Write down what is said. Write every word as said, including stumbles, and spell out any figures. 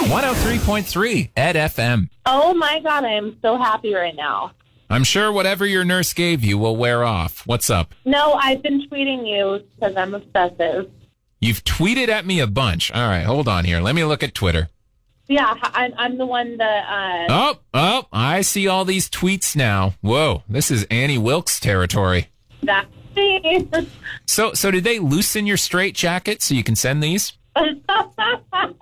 one oh three point three at F M. Oh, my God. I am so happy right now. I'm sure whatever your nurse gave you will wear off. What's up? No, I've been tweeting you because I'm obsessive. You've tweeted at me a bunch. All right, hold on here. Let me look at Twitter. Yeah, I'm, I'm the one that... Uh... Oh, oh, I see all these tweets now. Whoa, this is Annie Wilkes territory. That's me. So, so did they loosen your straitjacket so you can send these?